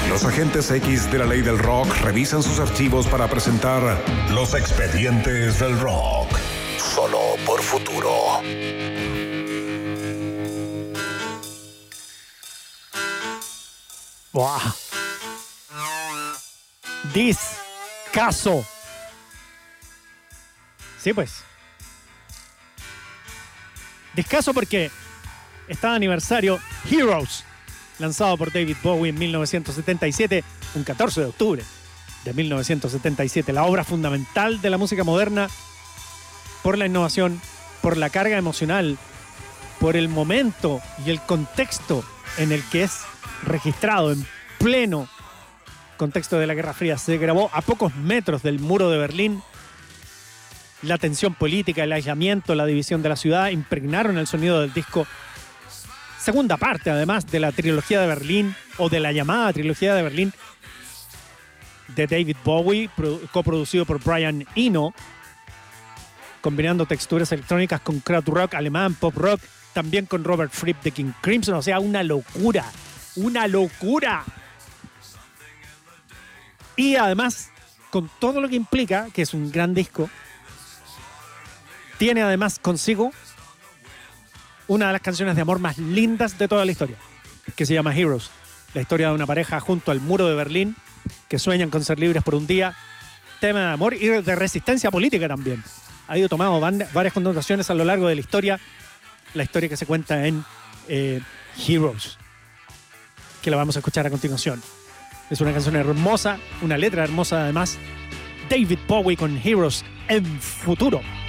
Los agentes X de la ley del rock revisan sus archivos para presentar Los Expedientes del Rock. Solo por Futuro. ¡Buah! Discaso. Sí, pues. Discaso porque está de aniversario Heroes, lanzado por David Bowie en 1977, un 14 de octubre de 1977. La obra fundamental de la música moderna por la innovación, por la carga emocional, por el momento y el contexto en el que es registrado, en pleno contexto de la Guerra Fría. Se grabó a pocos metros del muro de Berlín. La tensión política, el aislamiento, la división de la ciudad impregnaron el sonido del disco. Segunda parte, además, de la trilogía de Berlín, o de la llamada trilogía de Berlín, de David Bowie, coproducido por Brian Eno, combinando texturas electrónicas con krautrock alemán, pop rock, también con Robert Fripp de King Crimson. O sea, una locura. ¡Una locura! Y además, con todo lo que implica, que es un gran disco, tiene además consigo una de las canciones de amor más lindas de toda la historia, que se llama Heroes. La historia de una pareja junto al muro de Berlín que sueñan con ser libres por un día. Tema de amor y de resistencia política también. Ha ido tomando varias connotaciones a lo largo de la historia que se cuenta en Heroes, que la vamos a escuchar a continuación. Es una canción hermosa, una letra hermosa además. David Bowie con Heroes en Futuro.